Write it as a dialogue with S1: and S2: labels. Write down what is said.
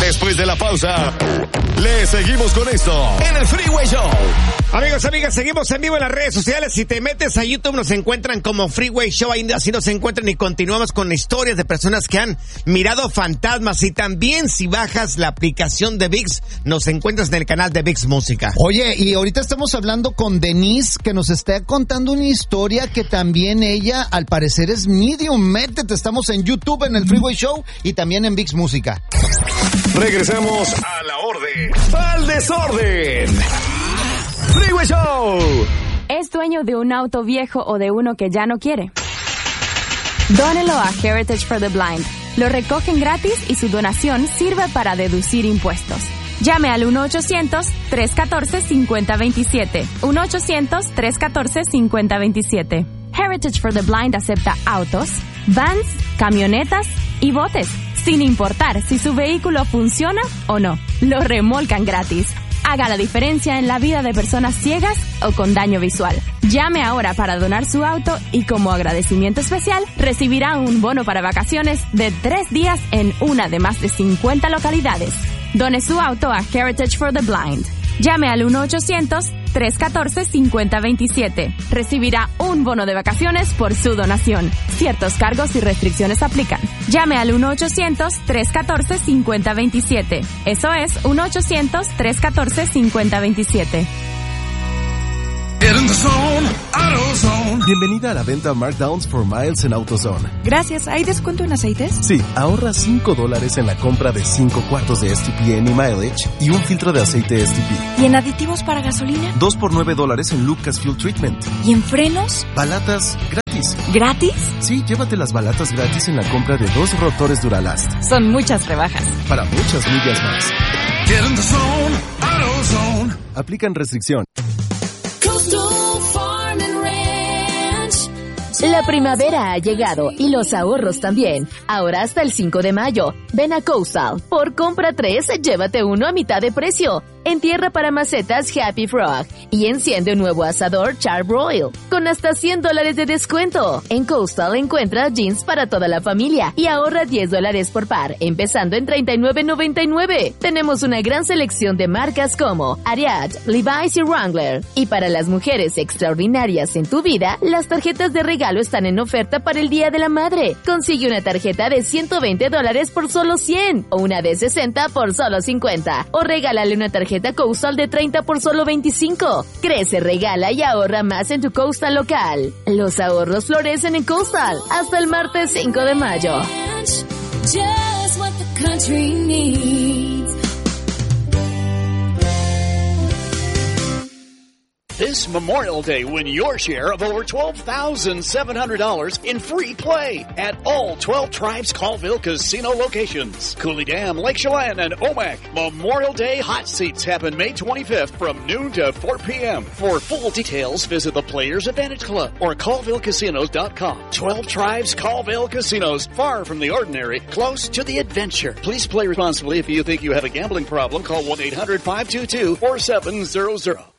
S1: Después de la pausa, le seguimos con esto en el Freeway Show.
S2: Amigos, amigas, seguimos en vivo en las redes sociales. Si te metes a YouTube nos encuentran como Freeway Show, ahí así nos encuentran y continuamos con historias de personas que han mirado fantasmas. Y también si bajas la aplicación de ViX, nos encuentras en el canal de ViX Música.
S3: Oye, y ahorita estamos hablando con Denise, que nos está contando una historia que también ella, al parecer, es medium. Métete, estamos en YouTube, en el Freeway Show y también en ViX Música.
S1: Regresamos a la orden, al desorden. Freeway Show.
S4: ¿Es dueño de un auto viejo o de uno que ya no quiere? Dónelo a Heritage for the Blind. Lo recogen gratis y su donación sirve para deducir impuestos. Llame al 1-800-314-5027. 1-800-314-5027. Heritage for the Blind acepta autos, vans, camionetas y botes, sin importar si su vehículo funciona o no. Lo remolcan gratis. Haga la diferencia en la vida de personas ciegas o con daño visual. Llame ahora para donar su auto y como agradecimiento especial recibirá un bono para vacaciones de 3 días en una de más de 50 localidades. Done su auto a Heritage for the Blind. Llame al 1-800-314-5027. Recibirá un bono de vacaciones por su donación. Ciertos cargos y restricciones aplican. Llame al 1-800-314-5027. Eso es 1-800-314-5027.
S5: Bienvenida a la venta Markdowns for Miles en AutoZone.
S6: Gracias. ¿Hay descuento en aceites?
S5: Sí, ahorra $5 en la compra de 5 cuartos de STP Any Mileage y un filtro de aceite STP.
S6: ¿Y en aditivos para gasolina?
S5: 2 por $9 en Lucas Fuel Treatment.
S6: ¿Y en frenos?
S5: Balatas gratis.
S6: ¿Gratis?
S5: Sí, llévate las balatas gratis en la compra de 2 rotores Duralast.
S6: Son muchas rebajas.
S5: Para muchas millas más. Get in the zone, AutoZone. Aplican restricción.
S7: La primavera ha llegado y los ahorros también. Ahora hasta el 5 de mayo. Ven a Coastal. Por compra 3, llévate uno a mitad de precio. Entierra para macetas Happy Frog. Y enciende un nuevo asador Char-Broil. Con hasta $100 de descuento. En Coastal encuentra jeans para toda la familia. Y ahorra $10 por par, empezando en $39.99. Tenemos una gran selección de marcas como Ariat, Levi's y Wrangler. Y para las mujeres extraordinarias en tu vida, las tarjetas de regalo están en oferta para el Día de la Madre. Consigue una tarjeta de $120 por solo $100. O una de $60 por solo $50. O regálale una tarjeta Coastal de $30 por solo $25. Crece, regala y ahorra más en tu Coastal local. Los ahorros florecen en Coastal hasta el martes 5 de mayo.
S8: Just what the country needs.
S9: This Memorial Day, win your share of over $12,700 in free play at all 12 Tribes Colville Casino locations. Cooley Dam, Lake Chelan, and Omak. Memorial Day hot seats happen May 25th from noon to 4 p.m. For full details, visit the Players Advantage Club or ColvilleCasinos.com. 12 Tribes Colville Casinos, far from the ordinary, close to the adventure. Please play responsibly. If you think you have a gambling problem, call 1-800-522-4700.